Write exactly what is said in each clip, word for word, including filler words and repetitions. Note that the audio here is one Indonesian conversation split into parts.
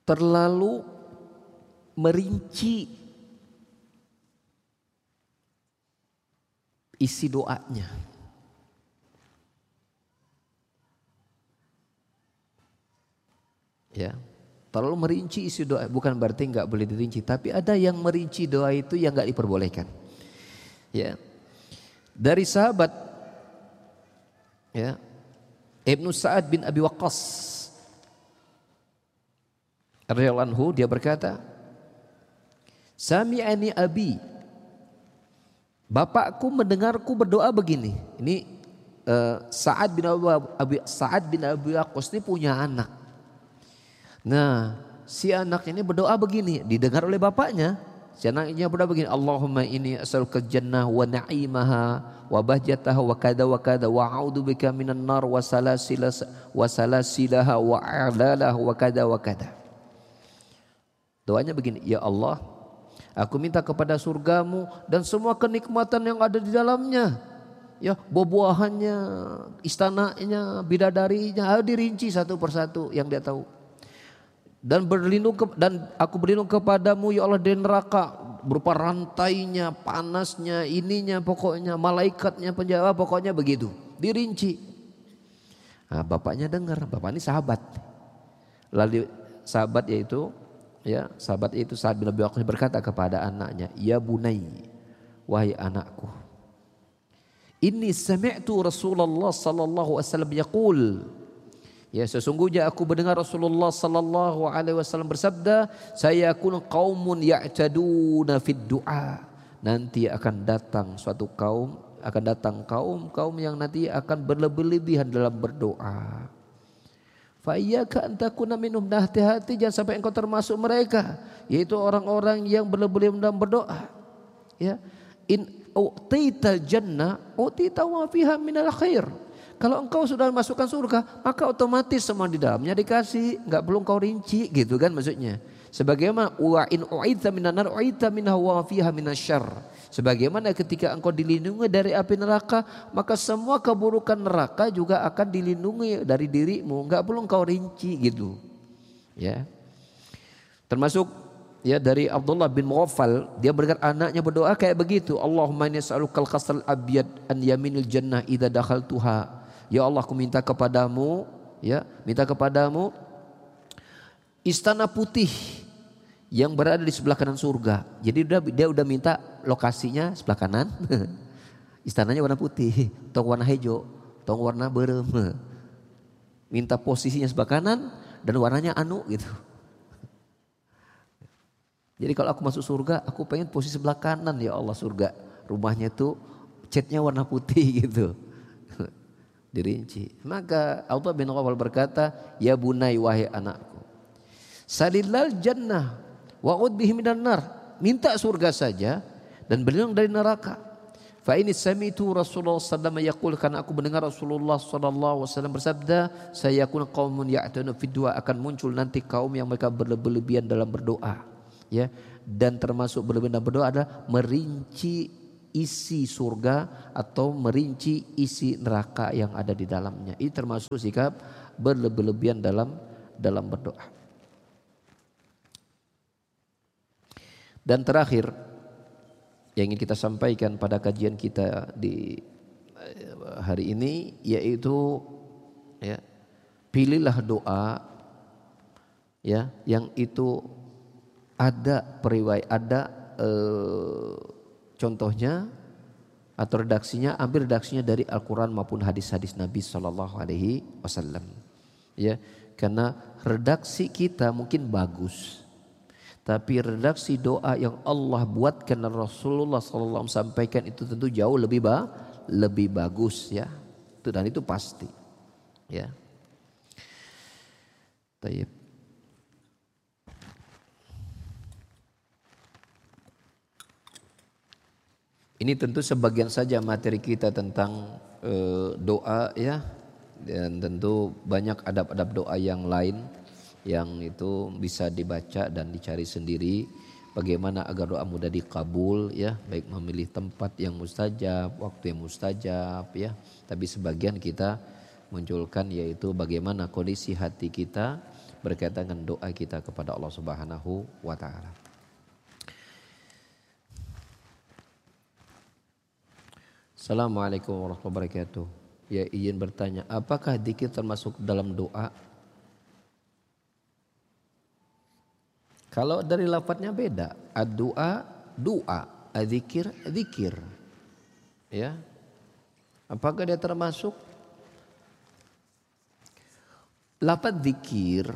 terlalu merinci isi doanya. Ya, terlalu merinci isi doa, bukan berarti nggak boleh dirinci, tapi ada yang merinci doa itu yang nggak diperbolehkan. Ya, dari sahabat, ya, Ibnu Sa'ad bin Abi Waqqas radhiyallahu anhu, dia berkata, "Sami'ani abi." Bapakku mendengarku berdoa begini. Ini uh, Sa'ad bin Abi Sa'ad bin Abi Waqqas ini punya anak. Nah, si anak ini berdoa begini, didengar oleh bapaknya. Si anaknya berdoa begini, "Allahumma inni as'aluka jannah wa na'imaha wa bahjataha wa kada wa kada wa a'udzubika minan nar wa salasilah wa salasilaha wa a'lalah wa kada wa kada." Doanya begini, "Ya Allah, aku minta kepada surgamu dan semua kenikmatan yang ada di dalamnya. Ya, buah-buahannya, istananya, bidadarinya, dirinci satu persatu yang dia tahu. Dan berlindung ke, dan aku berlindung kepadamu ya Allah dari neraka, berupa rantainya, panasnya, ininya, pokoknya malaikatnya, penjaga, pokoknya begitu, dirinci." Nah, bapaknya dengar, bapak ini sahabat. Lalu sahabat yaitu ya, sahabat itu Sa'ad bin Abi Waqqas berkata kepada anaknya, "Ya bunai, wahai anakku, inni sami'tu Rasulullah sallallahu alaihi wasallam yaqul." Ya, sesungguhnya aku mendengar Rasulullah sallallahu alaihi wasallam bersabda, "Sayakun qaumun ya'taduna fid du'a." Nanti akan datang suatu kaum, akan datang kaum-kaum yang nanti akan berlebih-lebihan dalam berdoa. Fa iyyaka an takuna minhum, hati-hati jangan sampai engkau termasuk mereka, yaitu orang-orang yang berlebih-lebihan dalam berdoa. Ya, in utital jannah utita wa fiha minal khair. Kalau engkau sudah masukkan surga, maka otomatis semua di dalamnya dikasih, enggak perlu engkau rinci, gitu kan maksudnya. Sebagaimana wa in u'idza minan nar u'idza minha wa fiha minasyarr. Sebagaimana ketika engkau dilindungi dari api neraka, maka semua keburukan neraka juga akan dilindungi dari dirimu, enggak perlu engkau rinci, gitu. Ya. Termasuk ya dari Abdullah bin Mughaffal, dia berkata anaknya berdoa kayak begitu, "Allahumma inni as'alukal qasal abyad an yaminil jannah idza dakhaltuha." Ya Allah, aku minta kepadamu, ya, minta kepadamu istana putih yang berada di sebelah kanan surga. Jadi dia, dia udah minta lokasinya sebelah kanan, istananya warna putih, tong warna hijau, tong warna berem. Minta posisinya sebelah kanan dan warnanya anu gitu. Jadi kalau aku masuk surga, aku pengen posisi sebelah kanan ya Allah surga. Rumahnya tuh catnya warna putih gitu. Dirinci. Maka Abdullah bin Mughaffal berkata, "Ya bunai, wahai anakku, salilal jannah wa'ud bihi minan nar." Minta surga saja dan berlindung dari neraka. Fa ini sami'tu Rasulullah sallallahu alaihi wasallam yaqul, karena aku mendengar Rasulullah sallallahu alaihi wasallam bersabda, "Sayakun qaumun ya'tuna fid du'a." Akan muncul nanti kaum yang mereka berlebih-lebihan dalam berdoa. Ya, dan termasuk berlebihan dalam berdoa adalah merinci isi surga atau merinci isi neraka yang ada di dalamnya. Ini termasuk sikap berlebih-lebihan dalam dalam berdoa. Dan terakhir yang ingin kita sampaikan pada kajian kita di hari ini, yaitu ya, pilihlah doa ya yang itu ada periwayat, ada eh, contohnya atau redaksinya, ambil redaksinya dari Al-Quran maupun hadis-hadis Nabi Sallallahu Alaihi Wasallam. Ya, karena redaksi kita mungkin bagus, tapi redaksi doa yang Allah buatkan dan Rasulullah Sallallahu Alaihi Wasallam sampaikan itu tentu jauh lebih ba, lebih bagus ya. Itu dan itu pasti. Ya. Tayyib. Ini tentu sebagian saja materi kita tentang e, doa ya, dan tentu banyak adab-adab doa yang lain yang itu bisa dibaca dan dicari sendiri bagaimana agar doa mudah dikabul ya, baik memilih tempat yang mustajab, waktu yang mustajab ya. Tapi sebagian kita munculkan yaitu bagaimana kondisi hati kita berkaitan dengan doa kita kepada Allah Subhanahu wa taala. Assalamualaikum warahmatullahi wabarakatuh. Ya, izin bertanya, apakah zikir termasuk dalam doa? Kalau dari lafadznya beda. Ad-doa, doa. Adzikir, zikir. Ya. Apakah dia termasuk? Lafadz zikir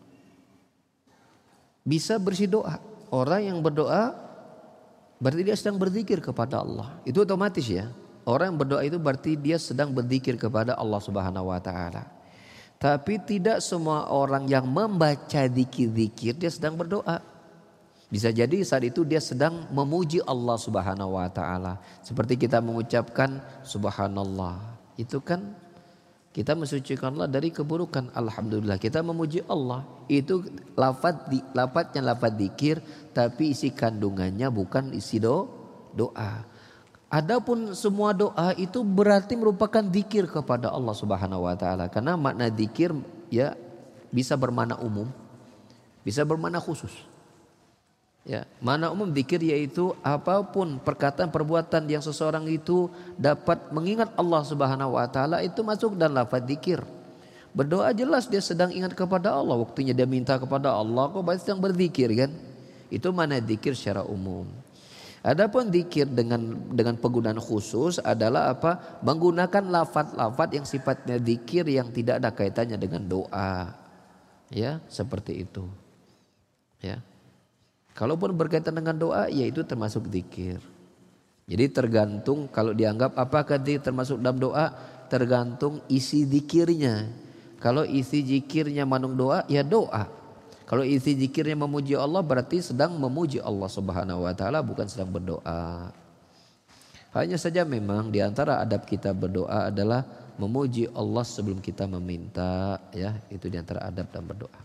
bisa berisi doa. Orang yang berdoa berarti dia sedang berzikir kepada Allah. Itu otomatis ya. Orang yang berdoa itu berarti dia sedang berzikir kepada Allah Subhanahu wa taala. Tapi tidak semua orang yang membaca zikir-zikir dia sedang berdoa. Bisa jadi saat itu dia sedang memuji Allah Subhanahu wa taala. Seperti kita mengucapkan subhanallah. Itu kan kita mensucikan Allah dari keburukan. Alhamdulillah kita memuji Allah. Itu lafaz di lafaznya lafaz zikir tapi isi kandungannya bukan isi do, doa. Adapun semua doa itu berarti merupakan zikir kepada Allah Subhanahu wa taala. Karena makna zikir ya bisa bermakna umum, bisa bermakna khusus. Ya, makna umum zikir yaitu apapun perkataan perbuatan yang seseorang itu dapat mengingat Allah Subhanahu wa taala itu masuk dalam lafaz zikir. Berdoa jelas dia sedang ingat kepada Allah, waktunya dia minta kepada Allah kok berarti sedang berzikir kan. Itu makna zikir secara umum. Adapun zikir dengan dengan penggunaan khusus adalah apa? Menggunakan lafaz-lafaz yang sifatnya zikir yang tidak ada kaitannya dengan doa. Ya, seperti itu. Ya. Kalaupun berkaitan dengan doa, ya itu termasuk zikir. Jadi tergantung kalau dianggap apakah dia termasuk dalam doa, tergantung isi zikirnya. Kalau isi zikirnya manung doa, ya doa. Kalau isi zikirnya memuji Allah berarti sedang memuji Allah Subhanahu wa taala bukan sedang berdoa. Hanya saja memang di antara adab kita berdoa adalah memuji Allah sebelum kita meminta, ya, itu di antara adab dalam berdoa.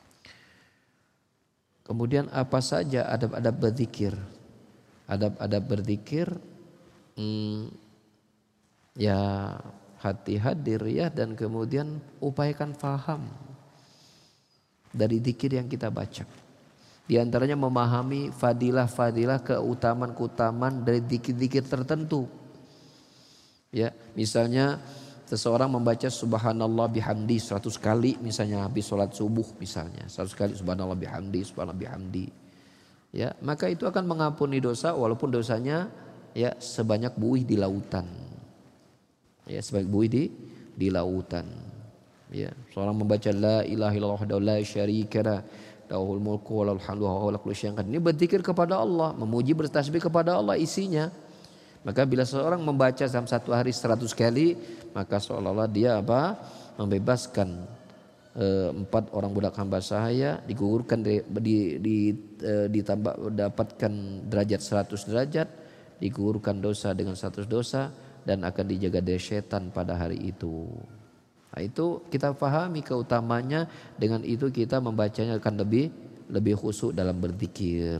Kemudian apa saja adab-adab berzikir? Adab-adab berzikir hmm, ya hati hadir ya dan kemudian upayakan faham dari zikir yang kita baca. Di antaranya memahami fadilah-fadilah keutamaan-keutamaan dari zikir-zikir tertentu. Ya, misalnya seseorang membaca subhanallah bihamdi seratus kali misalnya habis sholat subuh misalnya. seratus kali subhanallah bihamdi, subhanallah bihamdi. Ya, maka itu akan mengampuni dosa walaupun dosanya ya sebanyak buih di lautan. Ya, sebanyak buih di di lautan. Ya, seorang membaca la ilaha illallah wa la syarika lah, lahul mulku wa lahul hamdu wa huwa ala kulli syai'in qadir. Ini berzikir kepada Allah, memuji bertasbih kepada Allah isinya. Maka bila seorang membaca dalam satu hari seratus kali, maka seolah-olah dia apa? Membebaskan e, empat orang budak hamba sahaya, digugurkan di, di, di e, ditambah dapatkan derajat seratus derajat, digugurkan dosa dengan seratus dosa dan akan dijaga dari setan pada hari itu. Nah, itu kita pahami keutamanya, dengan itu kita membacanya akan lebih lebih khusyuk dalam berzikir.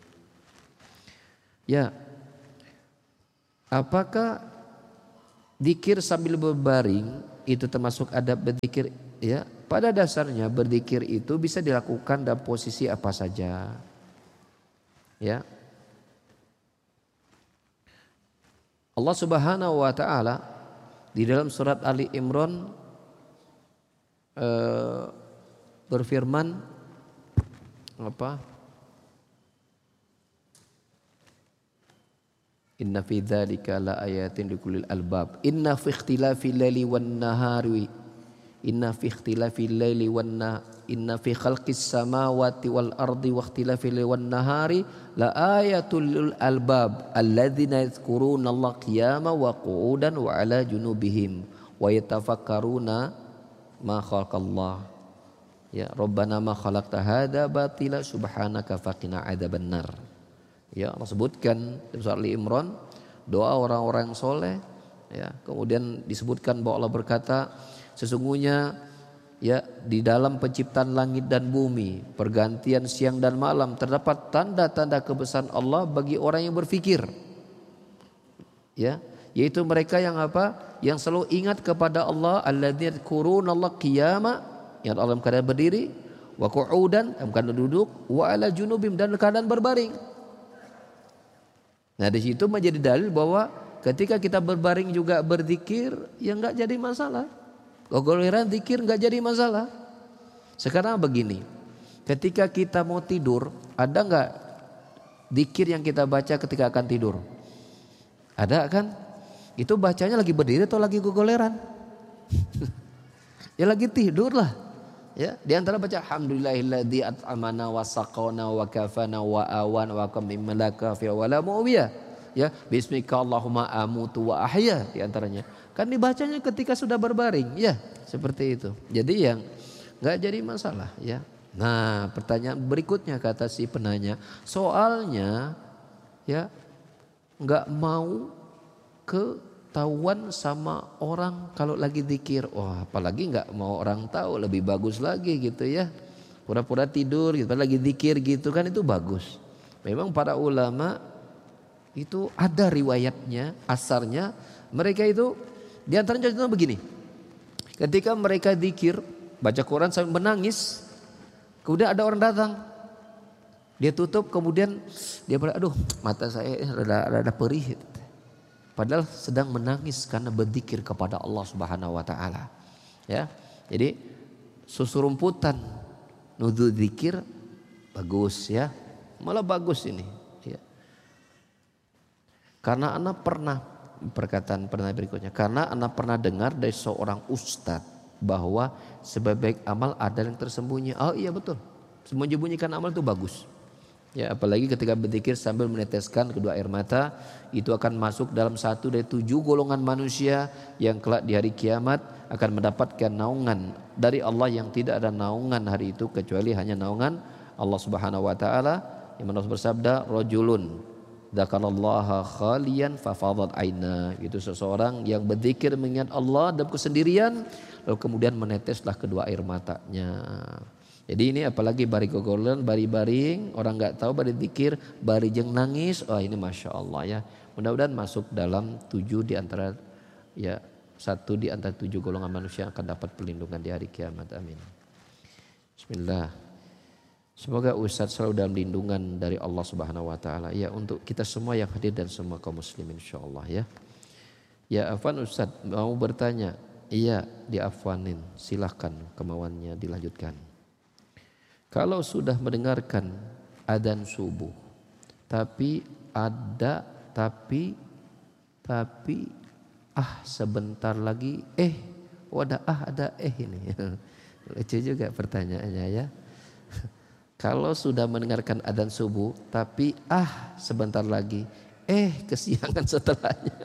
Ya. Apakah zikir sambil berbaring itu termasuk adab berzikir? Ya, pada dasarnya berzikir itu bisa dilakukan dalam posisi apa saja. Ya. Allah Subhanahu wa taala di dalam surat Ali Imran eh, berfirman apa? Inna fi dzalika la ayatin likulil albab. Inna fi ikhtilafil laili wan nahari Inna fi ikhtilafil laili wan nahari Inna fi khalqis samawati wal ardi wa ikhtilafil laili wan nahari la ayatul lil albab alladzina yadhkuruna Allah qiyaman wa qu'udan wa ala junubihim wa yatafakkaruna ma khalaqallah. Ya Rabbana ma khalaqta hadza batila subhanaka faqina adzabannar. Ya, Allah sebutkan dalam surah Ali Imran doa orang-orang yang soleh. Ya, kemudian disebutkan bahwa Allah berkata, sesungguhnya ya di dalam penciptaan langit dan bumi, pergantian siang dan malam terdapat tanda-tanda kebesaran Allah bagi orang yang berfikir. Ya, yaitu mereka yang apa? Yang selalu ingat kepada Allah, alladzina yadhkuruna Allah qiyama, yang dalam keadaan berdiri, wa qu'udan, bukan duduk, wa ala junubim, dan keadaan berbaring. Nah di situ menjadi dalil bahwa ketika kita berbaring juga berzikir, ya nggak jadi masalah. Gogoleran zikir nggak jadi masalah. Sekarang begini, ketika kita mau tidur, ada nggak zikir yang kita baca ketika akan tidur? Ada kan? Itu bacanya lagi berdiri atau lagi gogoleran? Ya lagi tidur lah. Ya, di antara baca alhamdulillahilladzi at'amana wa saqana wa kafana wa awan wa qam malaka fi wala mu'wiya. Ya, bismika Allahumma amutu wa ahya, di antaranya. Kan dibacanya ketika sudah berbaring, ya, seperti itu. Jadi yang enggak jadi masalah, ya. Nah, pertanyaan berikutnya kata si penanya, soalnya ya enggak mau ketahuan sama orang kalau lagi zikir. Wah, apalagi nggak mau orang tahu, lebih bagus lagi gitu ya. Pura-pura tidur gitu, lagi zikir gitu kan, itu bagus. Memang para ulama itu ada riwayatnya, asarnya mereka itu di antaranya contohnya begini. Ketika mereka zikir, baca Quran sambil menangis, kemudian ada orang datang. Dia tutup, kemudian dia bilang, aduh mata saya rada rada perih. Padahal sedang menangis karena berzikir kepada Allah Subhanahu wa taala. Ya. Jadi susurumputan nudu zikir bagus ya. Malah bagus ini, ya. Karena anak pernah, perkataan pernah berikutnya, karena anak pernah dengar dari seorang ustadz bahwa sebaik amal ada yang tersembunyi. Oh iya betul. Menyembunyikan amal itu bagus. Ya, apalagi ketika berzikir sambil meneteskan kedua air mata, itu akan masuk dalam satu dari tujuh golongan manusia yang kelak di hari kiamat akan mendapatkan naungan dari Allah yang tidak ada naungan hari itu kecuali hanya naungan Allah Subhanahu wa taala. Yang mana bersabda, rajulun dzakarallaha khalian fafadat aina. Itu seseorang yang berzikir mengingat Allah dalam kesendirian, lalu kemudian meneteslah kedua air matanya. Jadi ini apalagi bari gogolan, bari baring, orang nggak tahu bari zikir, bari jeng nangis, oh ini masya Allah ya. Mudah-mudahan masuk dalam tujuh di antara ya satu di antara tujuh golongan manusia yang akan dapat perlindungan di hari kiamat. Amin. Bismillah. Semoga Ustadz selalu dalam lindungan dari Allah Subhanahu Wa Taala. Ya untuk kita semua yang hadir dan semua kaum muslimin insya Allah ya. Ya Afwan Ustadz mau bertanya, iya diafwanin, silahkan kemauannya dilanjutkan. Kalau sudah mendengarkan adzan subuh, tapi ada tapi tapi ah sebentar lagi eh wadah ah ada eh ini lucu juga pertanyaannya ya. Kalau sudah mendengarkan adzan subuh, tapi ah sebentar lagi eh kesiangan setelahnya.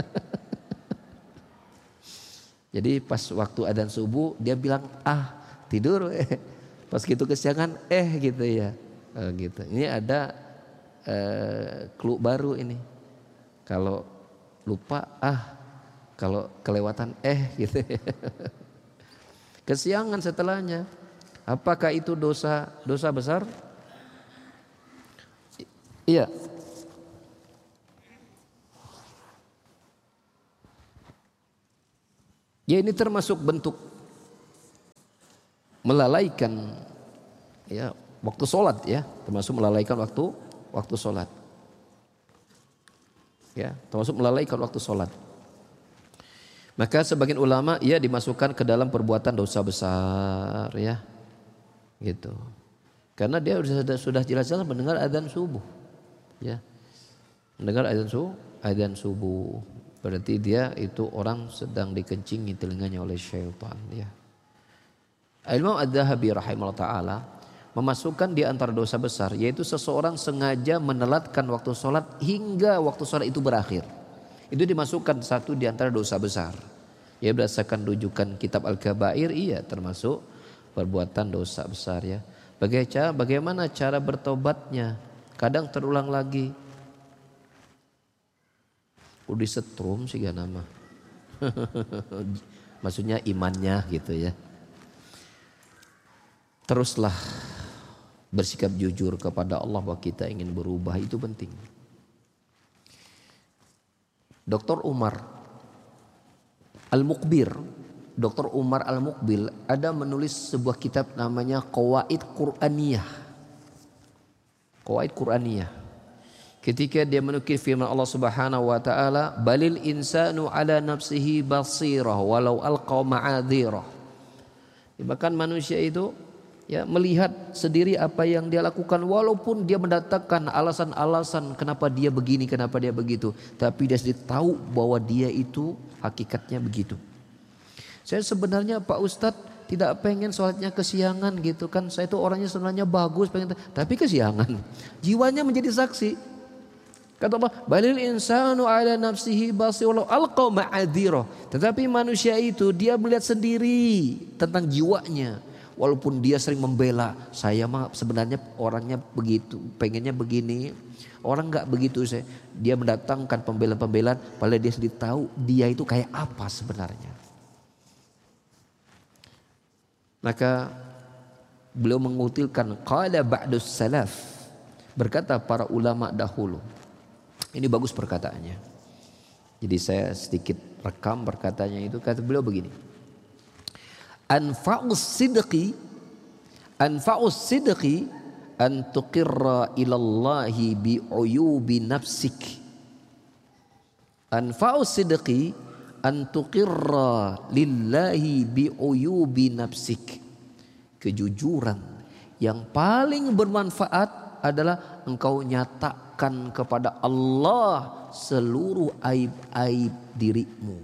Jadi pas waktu adzan subuh dia bilang ah tidur eh. Pas gitu kesiangan eh gitu ya, e, gitu. Ini ada e, clue baru ini. Kalau lupa ah, kalau kelewatan eh gitu. Kesiangan setelahnya. Apakah itu dosa dosa besar? Iya. Ya ini termasuk bentuk melalaikan ya waktu sholat ya, termasuk melalaikan waktu waktu sholat ya, termasuk melalaikan waktu sholat. Maka sebagian ulama ya dimasukkan ke dalam perbuatan dosa besar ya, gitu. Karena dia sudah sudah jelas-jelas mendengar adzan subuh ya, mendengar adzan subuh, adzan subuh berarti dia itu orang sedang dikencingi telinganya oleh syaitan ya. Imam Adz-Dzahabi rahimahullah ta'ala memasukkan di antara dosa besar yaitu seseorang sengaja menelatkan waktu sholat hingga waktu sholat itu berakhir. Itu dimasukkan satu di antara dosa besar. Ya berdasarkan rujukan kitab Al-Kabair, iya termasuk perbuatan dosa besar ya. Bagaimana, bagaimana cara bertobatnya? Kadang terulang lagi. Udah setrum sih gak nama. Maksudnya imannya gitu ya. Teruslah bersikap jujur kepada Allah bahwa kita ingin berubah, itu penting. doktor Umar Al-Muqbir doktor Umar Al-Muqbil ada menulis sebuah kitab namanya Qawaid Qur'aniyah. Qawaid Qur'aniyah. Ketika dia menukil firman Allah Subhanahu wa taala, balil insanu ala nafsihi basirah walau alqa ma'adhirah. Bahkan manusia itu ya melihat sendiri apa yang dia lakukan walaupun dia mendatangkan alasan-alasan kenapa dia begini, kenapa dia begitu, tapi dia sendiri tahu bahwa dia itu hakikatnya begitu. Saya sebenarnya Pak Ustadz tidak pengen sholatnya kesiangan gitu kan, saya itu orangnya sebenarnya bagus pengen, tapi kesiangan. Jiwanya menjadi saksi. Kata Allah, balil insanu ala nafsihi basirah alqa ma'adhirah. Tetapi manusia itu dia melihat sendiri tentang jiwanya. Walaupun dia sering membela, saya mah sebenarnya orangnya begitu, pengennya begini. Orang enggak begitu saya. Dia mendatangkan pembelaan-pembelaan, padahal dia sendiri tahu dia itu kayak apa sebenarnya. Maka beliau mengutilkan qala ba'dus salaf, berkata para ulama dahulu. Ini bagus perkataannya. Jadi saya sedikit rekam perkataannya itu. Kata beliau begini. Anfa'us sidqi anfa'us sidqi an tuqirra ilallahi bi uyubi nafsik. Anfa'us sidqi an tuqirra lillahi bi uyubi nafsik. Kejujuran yang paling bermanfaat adalah engkau nyatakan kepada Allah seluruh aib-aib dirimu.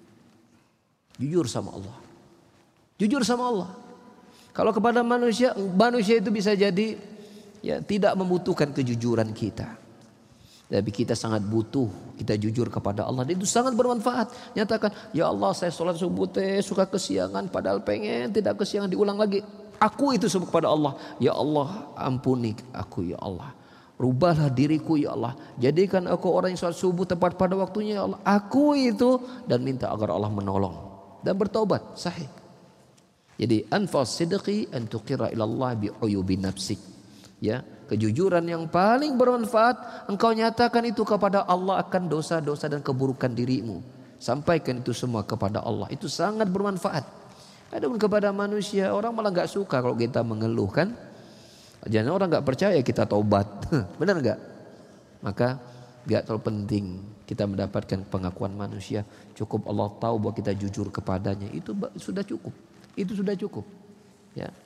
Jujur sama Allah. Jujur sama Allah. Kalau kepada manusia, manusia itu bisa jadi ya tidak membutuhkan kejujuran kita. Tapi kita sangat butuh, kita jujur kepada Allah. Itu sangat bermanfaat. Nyatakan, ya Allah saya sholat subuh teh suka kesiangan, padahal pengen tidak kesiangan, diulang lagi. Aku itu semua kepada Allah. Ya Allah ampuni aku ya Allah. Rubahlah diriku ya Allah. Jadikan aku orang yang sholat subuh tepat pada waktunya ya Allah. Aku itu, dan minta agar Allah menolong. Dan bertobat sahih. Jadi anfas sidqi an tuqira ilallah bi uyubi nafsik. Ya, kejujuran yang paling bermanfaat engkau nyatakan itu kepada Allah akan dosa-dosa dan keburukan dirimu. Sampaikan itu semua kepada Allah. Itu sangat bermanfaat. Adapun kepada manusia, orang malah gak suka kalau kita mengeluh kan. Jangan orang gak percaya kita taubat. Benar gak? Maka gak terlalu penting kita mendapatkan pengakuan manusia. Cukup Allah tahu bahwa kita jujur kepadanya. Itu sudah cukup. Itu sudah cukup. Ya.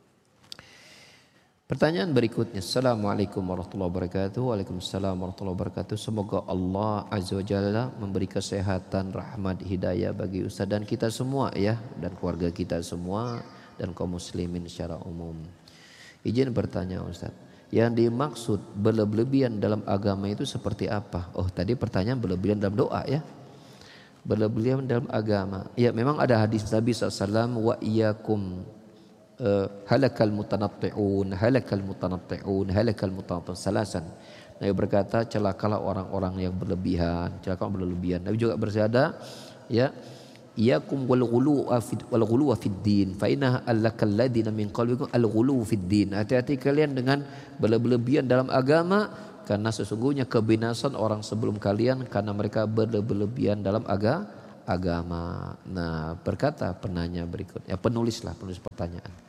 Pertanyaan berikutnya. Assalamualaikum warahmatullahi wabarakatuh. Waalaikumsalam warahmatullahi wabarakatuh. Semoga Allah Azza wa Jalla memberi kesehatan, rahmat, hidayah bagi Ustaz dan kita semua ya. Dan keluarga kita semua dan kaum muslimin secara umum. Izin bertanya Ustaz. Yang dimaksud berlebihan dalam agama itu seperti apa? Oh tadi pertanyaan berlebihan dalam doa ya. Berlebihan dalam agama. Ya memang ada hadis Nabi shallallahu alaihi wasallam. Wa iyyakum Uh, halakal mutanatti'un halakal mutanatti'un halakal mutanatti'un salasan. Nabi berkata celakalah orang-orang yang berlebihan, celakalah berlebihan. Nabi juga bersabda ya iyakum wal ghulu wal ghulu fid din fa inna allakal ladina min qalbikum al ghulu fid din. Hati-hati kalian dengan berlebihan dalam agama karena sesungguhnya kebinasan orang sebelum kalian karena mereka berlebihan dalam aga, agama. Nah, berkata penanya berikutnya, penulislah penulis pertanyaan.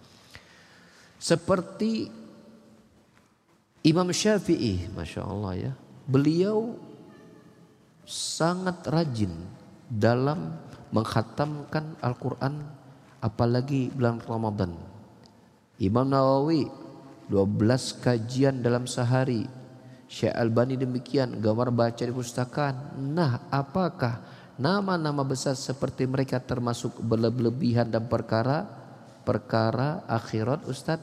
Seperti Imam Syafi'i, Masya Allah ya. Beliau sangat rajin dalam mengkhatamkan Al-Quran apalagi bulan Ramadan. Imam Nawawi dua belas kajian dalam sehari. Syekh Albani demikian, gambar baca di pustakaan. Nah apakah nama-nama besar seperti mereka termasuk berlebihan dan perkara perkara akhirat Ustaz?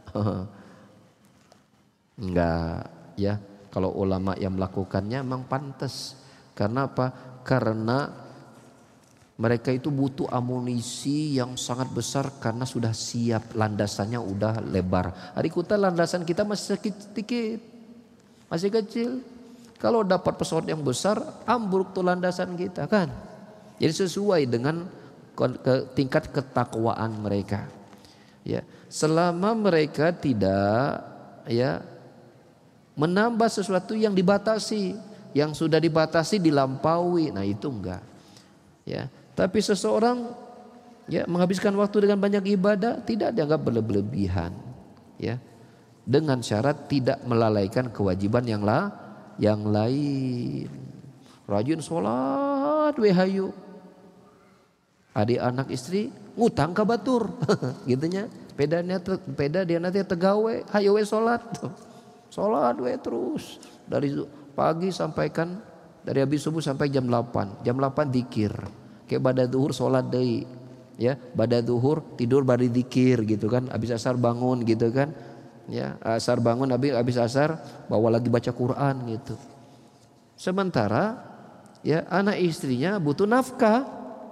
Enggak ya. Kalau ulama yang melakukannya memang pantas. Karena apa? Karena mereka itu butuh amunisi yang sangat besar karena sudah siap, landasannya udah lebar. Hari kita landasan kita masih sedikit, masih kecil. Kalau dapat pesawat yang besar, ambruk tuh landasan kita kan. Jadi sesuai dengan tingkat ketakwaan mereka. Ya, selama mereka tidak ya menambah sesuatu yang dibatasi, yang sudah dibatasi dilampaui, nah itu enggak. Ya, tapi seseorang Ya, menghabiskan waktu dengan banyak ibadah tidak dianggap berlebihan, ya. Dengan syarat tidak melalaikan kewajiban yang la, yang lain. Rajin sholat we hayu. Adik anak istri ngutang ka batur. Gitunya. Pedanya peda dia nanti tegawe, hayu we sholat. Sholat we terus dari pagi sampai kan dari habis subuh sampai jam delapan. Jam delapan dikir. Kayak pada duhur sholat deui. Ya, pada duhur tidur bari dikir gitu kan, habis asar bangun gitu kan, ya asar bangun habis habis asar bawa lagi baca Quran gitu. Sementara ya anak istrinya butuh nafkah,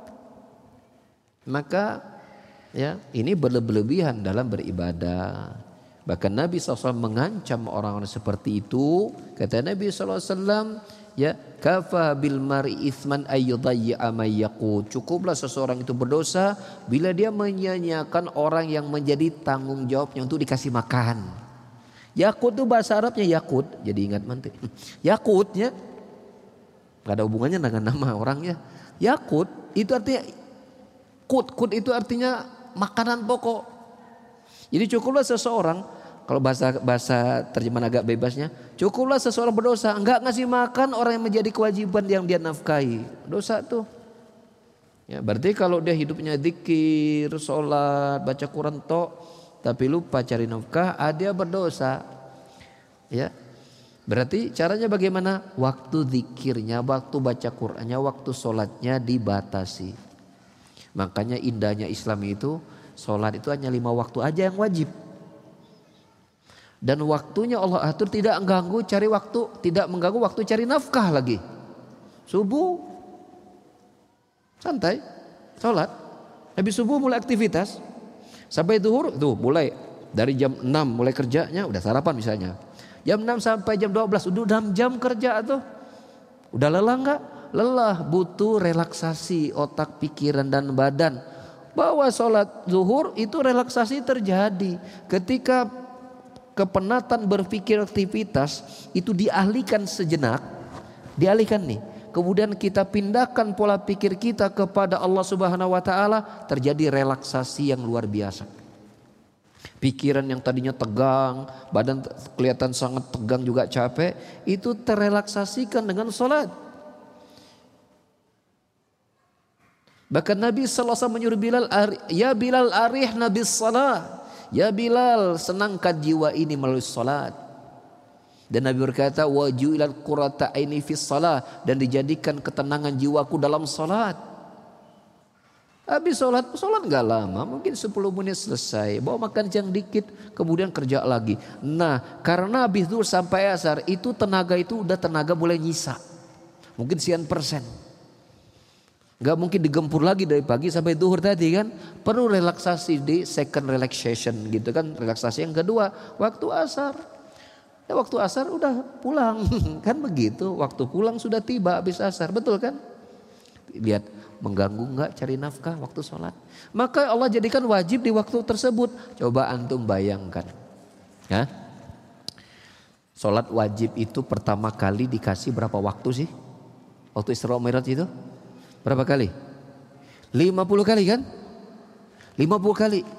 maka ya ini berlebihan dalam beribadah. Bahkan Nabi shallallahu alaihi wasallam mengancam orang-orang seperti itu. Kata Nabi shallallahu alaihi wasallam, ya kafa bil mar'i itsman ayyudayya may yaqut. Cukuplah seseorang itu berdosa bila dia menyanyiakan orang yang menjadi tanggung jawabnya untuk dikasih makan. Yakut itu bahasa Arabnya yakut, jadi ingat nanti. Yakutnya enggak ada hubungannya dengan nama orangnya. Yakut itu artinya kut, kut itu artinya makanan pokok. Jadi cukuplah seseorang, kalau bahasa bahasa terjemahan agak bebasnya, cukuplah seseorang berdosa enggak ngasih makan orang yang menjadi kewajiban yang dia nafkahi. Dosa tuh. Ya, berarti kalau dia hidupnya zikir, sholat, baca Quran tok, tapi lupa cari nafkah, ah, dia berdosa. Ya. Berarti caranya bagaimana? Waktu zikirnya, waktu baca Qurannya, waktu sholatnya dibatasi. Makanya indahnya Islam itu, sholat itu hanya lima waktu aja yang wajib. Dan waktunya Allah atur tidak mengganggu cari waktu, tidak mengganggu waktu cari nafkah lagi. Subuh santai, sholat. Habis subuh mulai aktivitas. Sampai zuhur tuh mulai dari jam enam mulai kerjanya, udah sarapan misalnya. Jam enam sampai jam dua belas udah enam jam kerja tuh. Udah lelah enggak? Lelah, butuh relaksasi otak, pikiran dan badan. Bahwa sholat zuhur itu relaksasi terjadi ketika kepenatan berpikir aktivitas itu dialihkan sejenak, dialihkan nih. Kemudian kita pindahkan pola pikir kita kepada Allah Subhanahu wa taala, terjadi relaksasi yang luar biasa. Pikiran yang tadinya tegang, badan kelihatan sangat tegang juga capek, itu terrelaksasikan dengan sholat. Bahkan Nabi sallallahu alaihi wasallam menyuruh Bilal, ya Bilal arihna bis salah. Ya Bilal, senangkan jiwa ini melalui salat. Dan Nabi berkata, wa ju'ilal qurrata aini fis salah, dan dijadikan ketenangan jiwaku dalam salat. Habis salat, salat enggak lama, mungkin sepuluh menit selesai. Bawa makan siang dikit, kemudian kerja lagi. Nah, karena habis zuhur sampai asar itu tenaga itu udah tenaga boleh nyisa. Mungkin sekian persen. Gak mungkin digempur lagi dari pagi sampai zuhur tadi kan. Perlu relaksasi di second relaxation gitu kan. Relaksasi yang kedua waktu asar. Ya waktu asar udah pulang kan begitu. Waktu pulang sudah tiba habis asar, betul kan? Lihat mengganggu gak cari nafkah waktu sholat. Maka Allah jadikan wajib di waktu tersebut. Coba antum bayangkan ya. Sholat wajib itu pertama kali dikasih berapa waktu sih? Waktu Isra Mi'raj itu berapa kali? lima puluh kali kan? lima puluh kali.